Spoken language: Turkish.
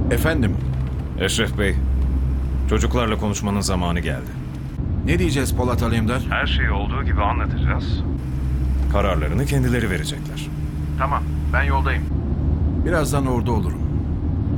Efendim, Eşref Bey, çocuklarla konuşmanın zamanı geldi. ne diyeceğiz Polat Alemdar? Her şeyi olduğu gibi anlatacağız. Kararlarını kendileri verecekler. Tamam, ben yoldayım. Birazdan orada olurum.